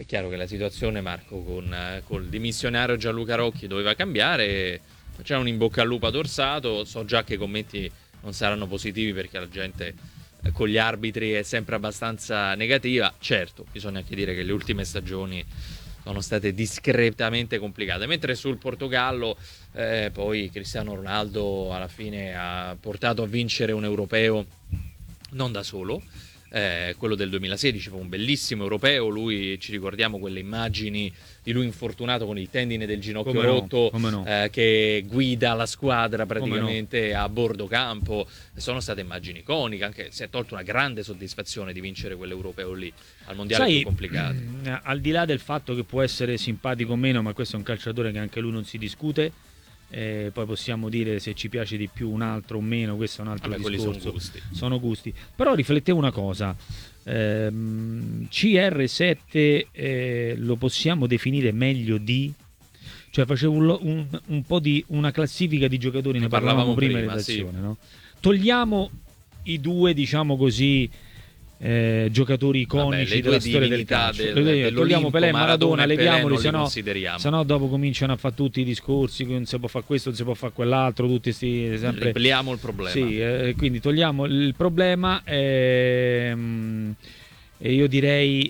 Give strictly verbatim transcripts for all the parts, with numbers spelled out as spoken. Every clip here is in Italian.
è chiaro che la situazione, Marco, con eh, col dimissionario Gianluca Rocchi doveva cambiare. C'è un in bocca al lupo ad Orsato. So già che i commenti non saranno positivi perché la gente eh, con gli arbitri è sempre abbastanza negativa. Certo, bisogna anche dire che le ultime stagioni sono state discretamente complicate, mentre sul Portogallo eh, poi Cristiano Ronaldo alla fine ha portato a vincere un europeo non da solo. Eh, quello del duemilasedici fu un bellissimo europeo. Lui, ci ricordiamo quelle immagini di lui infortunato con il tendine del ginocchio come rotto, no, no. eh, che guida la squadra praticamente no. a bordo campo. Sono state immagini iconiche, anche si è tolto una grande soddisfazione di vincere quell'europeo lì al mondiale. Sai, più complicato, mh, al di là del fatto che può essere simpatico o meno, ma questo è un calciatore che anche lui non si discute. Eh, poi possiamo dire se ci piace di più un altro o meno, questo è un altro Vabbè, discorso. Sono gusti. sono gusti. Però riflettevo una cosa, ehm, C R sette eh, lo possiamo definire meglio di, cioè facevo un, un, un po' di una classifica di giocatori, ne, ne parlavamo, parlavamo prima in redazione, sì. no? Togliamo i due, diciamo così, Eh, giocatori iconici Vabbè, della storia del calcio, del, togliamo Pelé e Maradona, leviamoli, se no, se no dopo cominciano a fare tutti i discorsi, non si può fare questo, non si può fare quell'altro, tutti sti sempre. Ripeliamo il problema. Sì, eh, quindi togliamo il problema ehm, e io direi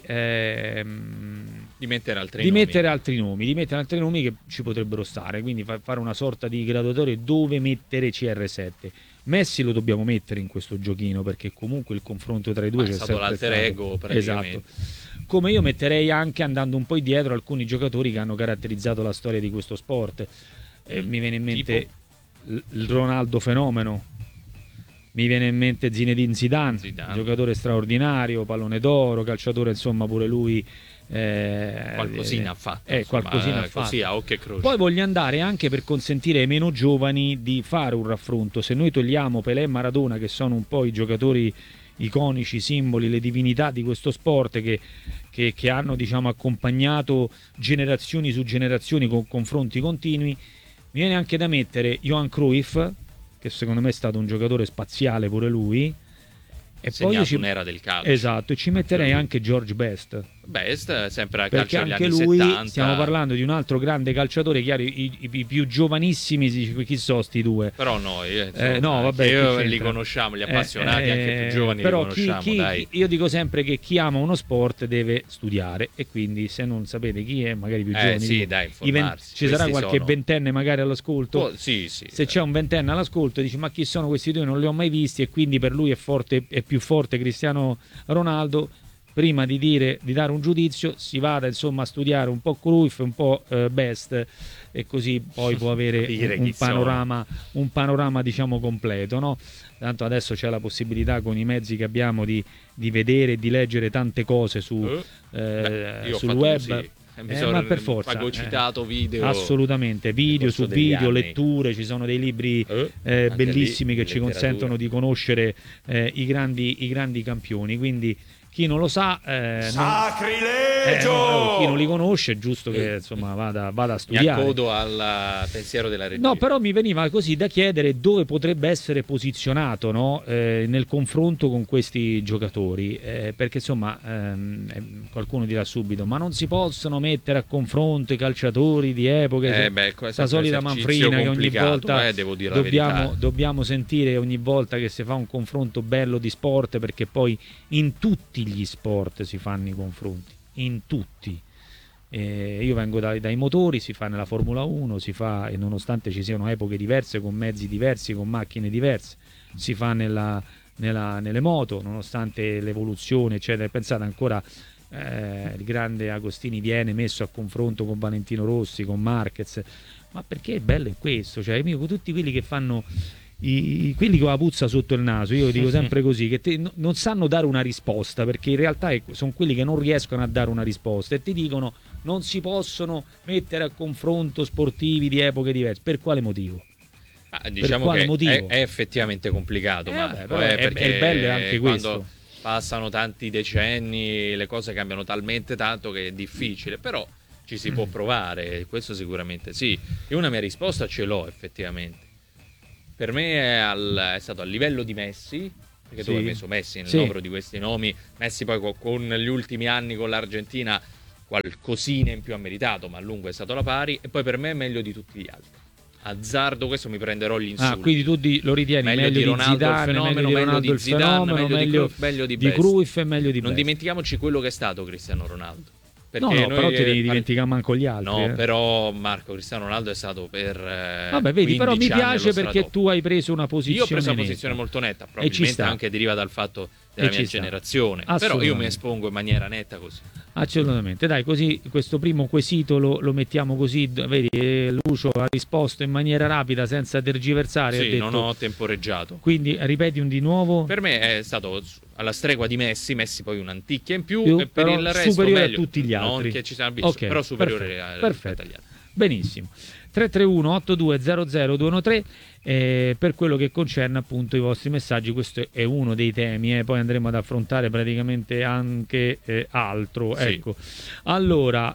ehm, di mettere altri di nomi. mettere altri nomi, di mettere altri nomi che ci potrebbero stare, quindi fa, fare una sorta di graduatorio dove mettere C R sette. Messi lo dobbiamo mettere in questo giochino perché comunque il confronto tra i due Ma c'è è stato l'alter ego praticamente. Esatto. Come io metterei anche, andando un po' indietro, alcuni giocatori che hanno caratterizzato la storia di questo sport. Eh, mi viene in mente tipo? il Ronaldo fenomeno, mi viene in mente Zinedine Zidane, Zidane, giocatore straordinario, pallone d'oro, calciatore insomma pure lui. Eh, qualcosina eh, ha fatto, eh, insomma, qualcosina eh, ha fatto. Così a occhio e croce. Poi voglio andare anche per consentire ai meno giovani di fare un raffronto. Se noi togliamo Pelé e Maradona, che sono un po' i giocatori iconici, simboli, le divinità di questo sport che, che, che hanno diciamo accompagnato generazioni su generazioni con confronti continui, mi viene anche da mettere Johan Cruyff, che secondo me è stato un giocatore spaziale pure lui. E poi io ci... un'era del calcio. Esatto, e ci metterei anche George Best. Best, sempre al perché calcio anche degli anni lui, settanta. Stiamo parlando di un altro grande calciatore, chiaro, i, i, i più giovanissimi, chi sono sti due? Però noi, eh, eh, no, vabbè, io li conosciamo, gli appassionati, eh, anche più giovani però li conosciamo, chi, chi, dai. Io dico sempre che chi ama uno sport deve studiare, e quindi se non sapete chi è, magari più eh, giovani, sì, dai, informarsi. Ci sarà qualche sono... ventenne magari all'ascolto? Oh, sì, sì, se c'è un ventenne all'ascolto e dice ma chi sono questi due, non li ho mai visti, e quindi per lui è forte, è più forte Cristiano Ronaldo, prima di dire di dare un giudizio si vada insomma a studiare un po' Cruyff, un po' eh, Best, e così poi può avere un, un panorama un panorama diciamo completo, no? Tanto adesso c'è la possibilità con i mezzi che abbiamo di, di vedere e di leggere tante cose su, uh, eh, beh, sul web. Sì. Mi Eh, sono ma per forza fagocitato eh, video, assolutamente, video su video, anni. letture, ci sono dei libri eh, eh, bellissimi lì, che ci consentono di conoscere eh, i grandi i grandi campioni, quindi chi non lo sa eh, sacrilegio non, eh, no, chi non li conosce è giusto che insomma vada, vada a studiare. Mi accodo al pensiero della regia. No, però mi veniva così da chiedere dove potrebbe essere posizionato, no? eh, nel confronto con questi giocatori, eh, perché insomma ehm, qualcuno dirà subito ma non si possono mettere a confronto i calciatori di epoche, eh, beh, questa solita manfrina che ogni volta eh, devo dire dobbiamo, dobbiamo sentire ogni volta che si fa un confronto bello di sport, perché poi in tutti gli sport si fanno i confronti, in tutti. Eh, io vengo dai, dai motori, si fa nella Formula uno, si fa, e nonostante ci siano epoche diverse, con mezzi diversi, con macchine diverse, si fa nella, nella, nelle moto, nonostante l'evoluzione, eccetera. Pensate ancora, eh, il grande Agostini viene messo a confronto con Valentino Rossi, con Marquez, ma perché è bello è questo, cioè io, tutti quelli che fanno I, quelli con la puzza sotto il naso, io dico sempre così, che te, no, non sanno dare una risposta, perché in realtà è, sono quelli che non riescono a dare una risposta e ti dicono non si possono mettere a confronto sportivi di epoche diverse. Per quale motivo? Ah, diciamo che è, è effettivamente complicato, eh, ma vabbè, però è, perché è bello anche quando questo. Passano tanti decenni, le cose cambiano talmente tanto che è difficile, però ci si può provare, questo sicuramente sì. E una mia risposta ce l'ho effettivamente. Per me è, al, è stato a livello di Messi, perché sì. tu hai messo Messi nel sì. novero di questi nomi. Messi poi con, con gli ultimi anni con l'Argentina qualcosina in più ha meritato, ma a lungo è stato alla pari, e poi per me è meglio di tutti gli altri. Azzardo questo, mi prenderò gli insulti. Ah, quindi tu di, lo ritieni meglio, meglio di Ronaldo Zidane, il fenomeno, meglio di Ronaldo meglio di Zidane, il fenomeno, meglio, meglio, di, meglio di, di Cruyff e meglio di Non Best. dimentichiamoci quello che è stato Cristiano Ronaldo. No, no, però ti devi dimenticare manco gli altri. No, eh. però Marco, Cristiano Ronaldo è stato per eh, Vabbè, vedi, però mi piace perché top. tu hai preso una posizione Io ho preso una netta. posizione molto netta, probabilmente anche deriva dal fatto della e mia generazione, però io mi espongo in maniera netta così. Assolutamente, dai, così questo primo quesito lo, lo mettiamo così, vedi, Lucio ha risposto in maniera rapida senza tergiversare. Sì, ha detto, non ho temporeggiato. Quindi ripeti un di nuovo. Per me è stato alla stregua di Messi, Messi poi un'anticchia in più, più e per il resto superiore meglio, a tutti gli altri. Non che ci siano visto, okay, però superiore perfetto, a, perfetto. agli altri. Benissimo. tre tre uno otto due zero zero due uno tre eh, per quello che concerne appunto i vostri messaggi. Questo è uno dei temi, eh. Poi andremo ad affrontare praticamente anche eh, altro, sì. Ecco, allora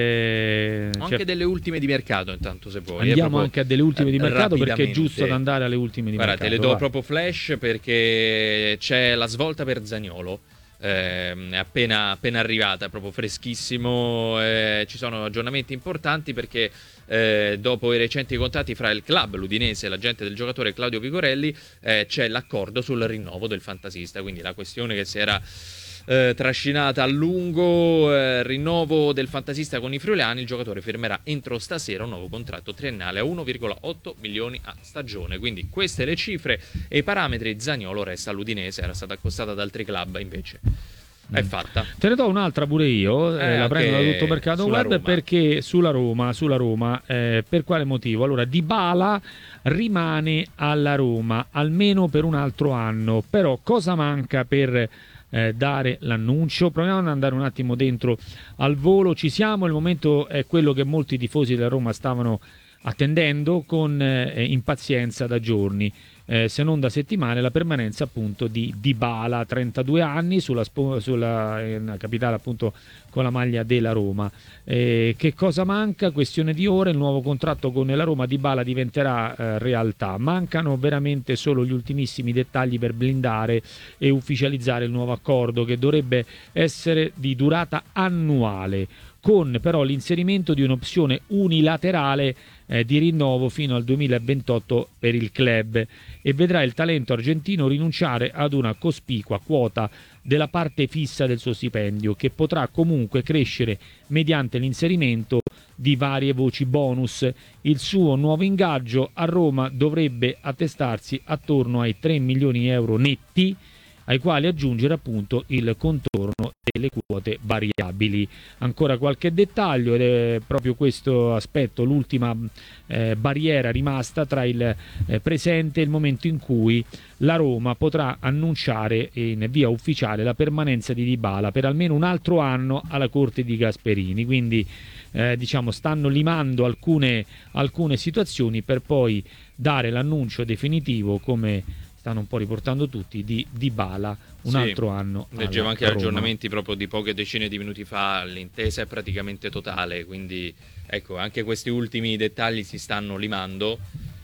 eh, anche cioè, delle ultime di mercato intanto, se vuoi andiamo anche a delle ultime di mercato, perché è giusto ad andare alle ultime di Guarda, mercato. Te le do va. proprio flash, perché c'è la svolta per Zaniolo. Eh, è appena, appena arrivata, è proprio freschissimo, eh, ci sono aggiornamenti importanti perché eh, dopo i recenti contatti fra il club, l'Udinese e l'agente del giocatore Claudio Vigorelli, eh, c'è l'accordo sul rinnovo del fantasista, quindi la questione che si era eh, trascinata a lungo, eh, rinnovo del fantasista con i friulani. Il giocatore firmerà entro stasera un nuovo contratto triennale a uno virgola otto milioni a stagione, quindi queste le cifre e i parametri. Zaniolo resta all'Udinese, era stata accostata ad altri club, invece è fatta. Te ne do un'altra pure io, eh, eh, la prendo da tutto mercato web, Roma. perché sulla Roma, sulla Roma eh, per quale motivo? Allora, Dybala rimane alla Roma almeno per un altro anno, però cosa manca per Eh, dare l'annuncio? Proviamo ad andare un attimo dentro al volo. Ci siamo, il momento è quello che molti tifosi della Roma stavano attendendo con eh, impazienza da giorni, eh, se non da settimane, la permanenza appunto di Dybala, trentadue anni, sulla, sulla eh, capitale appunto con la maglia della Roma. Eh, che cosa manca? Questione di ore, il nuovo contratto con la Roma. Dybala diventerà eh, realtà. Mancano veramente solo gli ultimissimi dettagli per blindare e ufficializzare il nuovo accordo, che dovrebbe essere di durata annuale, con però l'inserimento di un'opzione unilaterale eh, di rinnovo fino al duemilaventotto per il club, e vedrà il talento argentino rinunciare ad una cospicua quota della parte fissa del suo stipendio, che potrà comunque crescere mediante l'inserimento di varie voci bonus. Il suo nuovo ingaggio a Roma dovrebbe attestarsi attorno ai tre milioni di euro netti, ai quali aggiungere appunto il contorno delle quote variabili. Ancora qualche dettaglio, ed è proprio questo aspetto l'ultima eh, barriera rimasta tra il eh, presente e il momento in cui la Roma potrà annunciare in via ufficiale la permanenza di Dybala per almeno un altro anno alla corte di Gasperini. Quindi eh, diciamo stanno limando alcune, alcune situazioni per poi dare l'annuncio definitivo, come stanno un po' riportando tutti, di Dybala un sì, altro anno. Leggevo anche Roma. Aggiornamenti proprio di poche decine di minuti fa, l'intesa è praticamente totale, quindi ecco, anche questi ultimi dettagli si stanno limando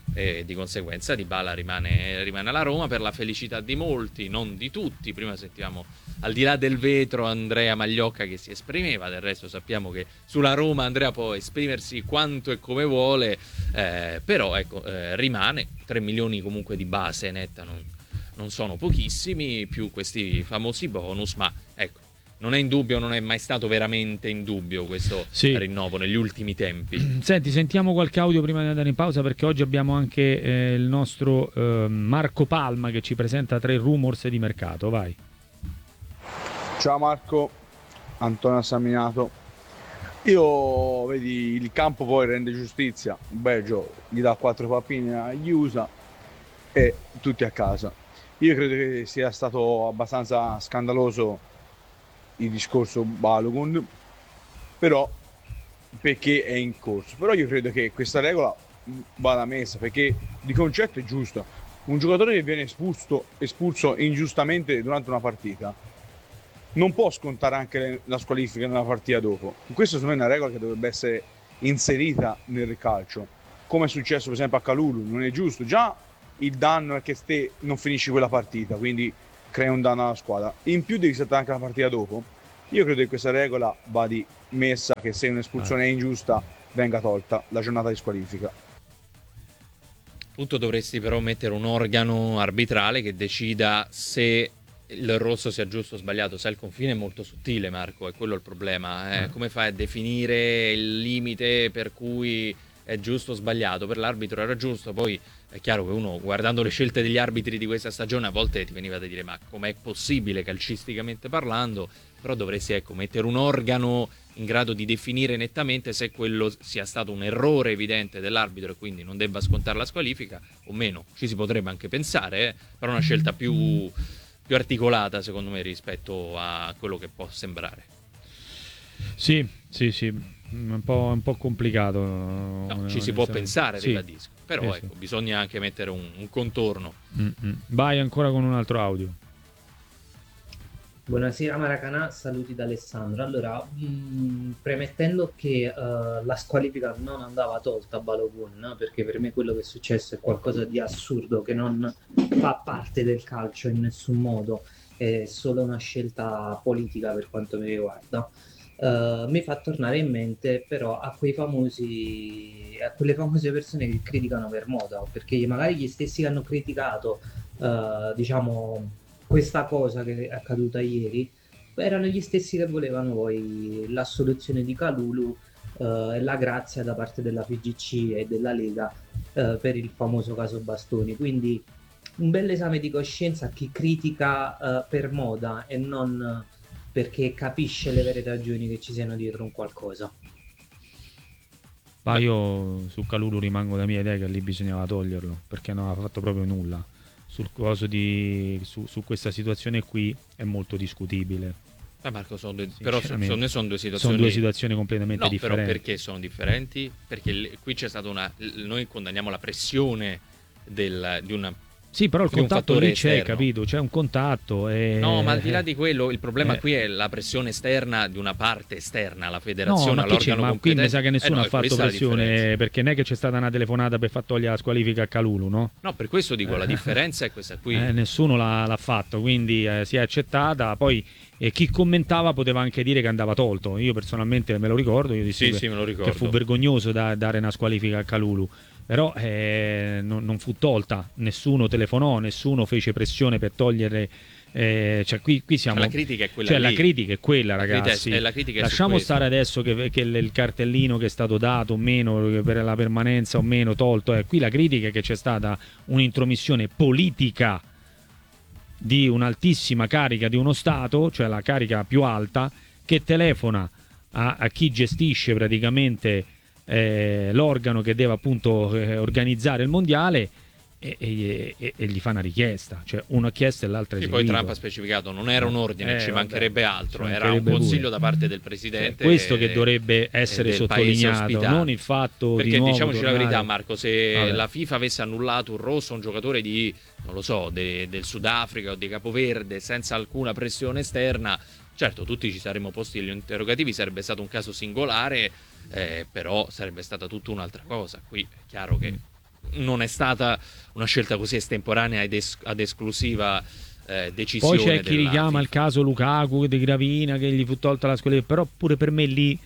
e di conseguenza Dybala rimane, rimane alla Roma, per la felicità di molti, non di tutti. Prima sentivamo al di là del vetro Andrea Magliocca che si esprimeva, del resto sappiamo che sulla Roma Andrea può esprimersi quanto e come vuole, eh, però ecco, eh, rimane tre milioni comunque di base netta, non, non sono pochissimi, più questi famosi bonus, ma ecco, non è in dubbio, non è mai stato veramente in dubbio questo sì. rinnovo negli ultimi tempi. Senti, sentiamo qualche audio prima di andare in pausa, perché oggi abbiamo anche eh, il nostro eh, Marco Palma che ci presenta tre rumors di mercato. Vai. Ciao Marco, Antonio Saminato. Io, vedi, il campo poi rende giustizia. Belgio gli dà quattro pappine agli U S A e tutti a casa. Io credo che sia stato abbastanza scandaloso il discorso Balogun, però perché è in corso. Però io credo che questa regola vada messa, perché di concetto è giusta. Un giocatore che viene espulso, espulso ingiustamente durante una partita non può scontare anche la squalifica nella partita dopo. Questa secondo me è una regola che dovrebbe essere inserita nel calcio, come è successo per esempio a Kalulu. Non è giusto, già il danno è che te non finisci quella partita, quindi crea un danno alla squadra, in più devi saltare anche la partita dopo. Io credo che questa regola vada messa, che se un'espulsione è ingiusta venga tolta la giornata di squalifica. Appunto dovresti però mettere un organo arbitrale che decida se il rosso sia giusto o sbagliato. Sai, il confine è molto sottile, Marco, è quello il problema. Eh? Come fai a definire il limite per cui è giusto o sbagliato? Per l'arbitro era giusto, poi è chiaro che uno, guardando le scelte degli arbitri di questa stagione, a volte ti veniva da dire ma com'è possibile calcisticamente parlando? Però dovresti, ecco, mettere un organo in grado di definire nettamente se quello sia stato un errore evidente dell'arbitro e quindi non debba scontare la squalifica o meno. Ci si potrebbe anche pensare, eh? Però una scelta più, più articolata secondo me rispetto a quello che può sembrare. Sì, sì, sì, un po', un po' complicato. No, ci si può pensare, sì. ribadisco. Però sì, ecco, sì. bisogna anche mettere un, un contorno. Mm-mm. Vai ancora con un altro audio. Buonasera Maracanà, saluti da Alessandro. Allora, mh, premettendo che uh, la squalifica non andava tolta a Balogun, perché per me quello che è successo è qualcosa di assurdo che non fa parte del calcio in nessun modo, è solo una scelta politica per quanto mi riguarda. Uh, mi fa tornare in mente però a quei famosi, a quelle famose persone che criticano per moda, perché magari gli stessi che hanno criticato, uh, diciamo, questa cosa che è accaduta ieri erano gli stessi che volevano poi l'assoluzione di Kalulu eh, e la grazia da parte della F I G C e della Lega eh, per il famoso caso Bastoni. Quindi un bel esame di coscienza a chi critica eh, per moda e non perché capisce le vere ragioni che ci siano dietro un qualcosa. Ma io su Kalulu rimango da mia idea che lì bisognava toglierlo perché non ha fatto proprio nulla. Sul coso di su, su questa situazione qui è molto discutibile. Eh Marco, sono due, però sono, sono due situazioni. Sono due situazioni completamente no, differenti. Però perché sono differenti? Perché l- qui c'è stata una. Noi condanniamo la pressione del, di una. Sì, però il di un contatto fattore lì c'è, esterno. capito? C'è un contatto. E... No, ma al di là di quello, il problema eh. qui è la pressione esterna di una parte esterna, la federazione, no, ma all'organo ma qui mi sa che nessuno eh no, ha fatto pressione, perché non è che c'è stata una telefonata per far togliere la squalifica a Kalulu, no? No, per questo dico, eh. la differenza è questa qui. Eh, nessuno l'ha, l'ha fatto, quindi eh, si è accettata. Poi eh, chi commentava poteva anche dire che andava tolto. Io personalmente me lo ricordo, io dissi sì, che, sì, me lo ricordo. che fu vergognoso da, dare una squalifica a Kalulu. Però eh, non, non fu tolta, nessuno telefonò, nessuno fece pressione per togliere. Eh, cioè qui, qui siamo. La critica è quella. Cioè lì. la critica è quella, la ragazzi. Critica è, la critica è Lasciamo stare adesso che, che il cartellino che è stato dato o meno per la permanenza o meno tolto. Eh, qui la critica è che c'è stata un'intromissione politica di un'altissima carica di uno Stato, cioè la carica più alta, che telefona a, a chi gestisce praticamente Eh, l'organo che deve appunto eh, organizzare il mondiale e, e, e, e gli fa una richiesta, cioè una chiesta e l'altra sì, eseguita. poi Trump ha specificato non era un ordine, eh, ci vabbè, mancherebbe altro, ci era mancherebbe un consiglio pure. da parte del presidente. Cioè, questo che e, dovrebbe essere sottolineato, non il fatto perché di nuovo diciamoci tornare... la verità, Marco, se vabbè. la FIFA avesse annullato un rosso a un giocatore di non lo so, de, del Sudafrica o di Capoverde senza alcuna pressione esterna, certo tutti ci saremmo posti gli interrogativi, sarebbe stato un caso singolare. Eh, però sarebbe stata tutta un'altra cosa. Qui è chiaro che non è stata una scelta così estemporanea ed es- ad esclusiva eh, decisione. Poi c'è chi richiama FIFA. il caso Lukaku di Gravina che gli fu tolta la squalifica, però pure per me lì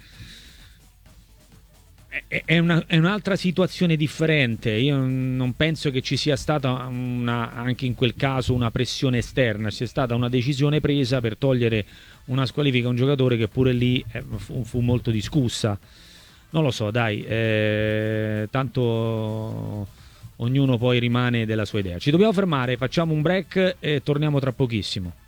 è, è, una, è un'altra situazione differente. Io non penso che ci sia stata una, anche in quel caso una pressione esterna, c'è stata una decisione presa per togliere una squalifica a un giocatore che pure lì eh, fu, fu molto discussa. Non lo so, dai, eh, tanto ognuno poi rimane della sua idea. Ci dobbiamo fermare, facciamo un break e torniamo tra pochissimo.